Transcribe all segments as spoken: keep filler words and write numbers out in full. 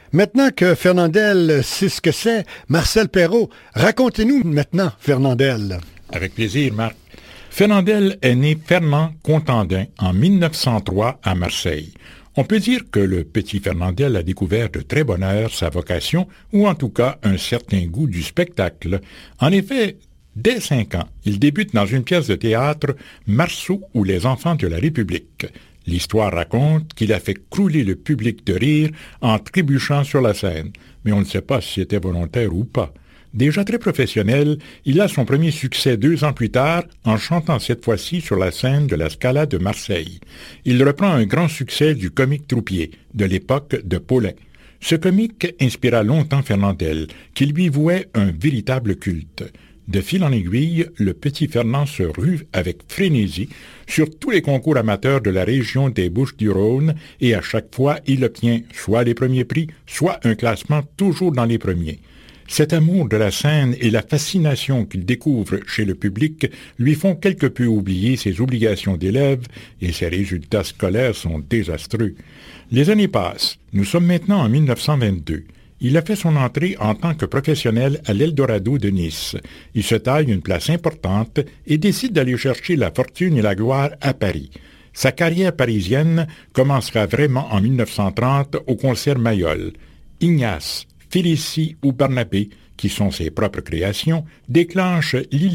Maintenant que Fernandel sait ce que c'est, Marcel Perrault, racontez-nous maintenant, Fernandel. Avec plaisir, Marc. Fernandel est né Fernand Contandin en mille neuf cent trois à Marseille. On peut dire que le petit Fernandel a découvert de très bonne heure sa vocation, ou en tout cas un certain goût du spectacle. En effet, dès cinq ans, il débute dans une pièce de théâtre, Marceau ou les enfants de la République. L'histoire raconte qu'il a fait crouler le public de rire en trébuchant sur la scène, mais on ne sait pas si c'était volontaire ou pas. Déjà très professionnel, il a son premier succès deux ans plus tard en chantant cette fois-ci sur la scène de la Scala de Marseille. Il reprend un grand succès du comique troupier de l'époque de Paulin. Ce comique inspira longtemps Fernandel, qui lui vouait un véritable culte. De fil en aiguille, le petit Fernand se rue avec frénésie sur tous les concours amateurs de la région des Bouches-du-Rhône et à chaque fois, il obtient soit les premiers prix, soit un classement toujours dans les premiers. Cet amour de la scène et la fascination qu'il découvre chez le public lui font quelque peu oublier ses obligations d'élève et ses résultats scolaires sont désastreux. Les années passent. Nous sommes maintenant en mille neuf cent vingt-deux. Il a fait son entrée en tant que professionnel à l'Eldorado de Nice. Il se taille une place importante et décide d'aller chercher la fortune et la gloire à Paris. Sa carrière parisienne commencera vraiment en mille neuf cent trente au concert Mayol. Ignace, Félicie ou Barnabé, qui sont ses propres créations, déclenchent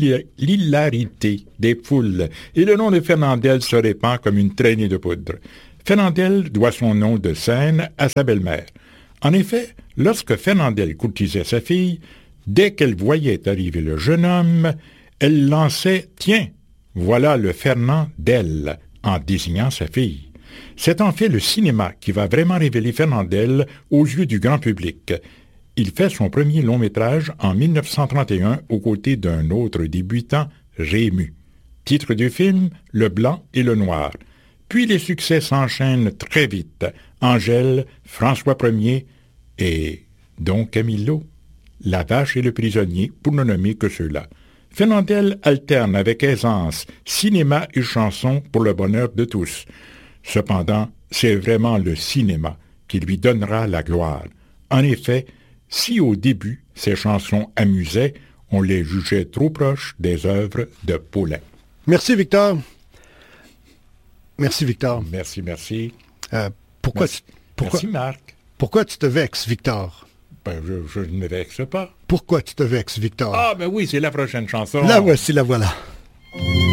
l'hilarité des foules et le nom de Fernandel se répand comme une traînée de poudre. Fernandel doit son nom de scène à sa belle-mère. En effet, lorsque Fernandel courtisait sa fille, dès qu'elle voyait arriver le jeune homme, elle lançait « Tiens, voilà le Fernand d'elle » en désignant sa fille. C'est en fait le cinéma qui va vraiment révéler Fernandel aux yeux du grand public. Il fait son premier long-métrage en mille neuf cent trente et un aux côtés d'un autre débutant, Rému. Titre du film, Le Blanc et le Noir. Puis les succès s'enchaînent très vite. Angèle, François Ier et Don Camillo, La Vache et le Prisonnier, pour ne nommer que ceux-là. Fernandel alterne avec aisance cinéma et chanson pour le bonheur de tous. Cependant, c'est vraiment le cinéma qui lui donnera la gloire. En effet, si au début ses chansons amusaient, on les jugeait trop proches des œuvres de Paulin. Merci, Victor. Merci, Victor. Merci, merci. Euh, pourquoi, merci. Tu, pourquoi, merci, Marc. Pourquoi tu te vexes, Victor? Ben, je, je ne me vexe pas. Pourquoi tu te vexes, Victor? Ah, ben oui, c'est la prochaine chanson. La voici, la voilà.